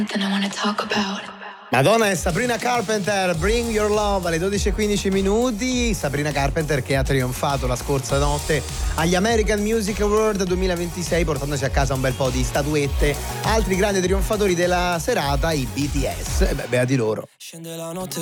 Madonna, è Sabrina Carpenter, Bring Your Love alle 12:15. Sabrina Carpenter che ha trionfato la scorsa notte agli American Music Award 2026 portandosi a casa un bel po' di statuette. Altri grandi trionfatori della serata, i BTS, beati loro. Scende la notte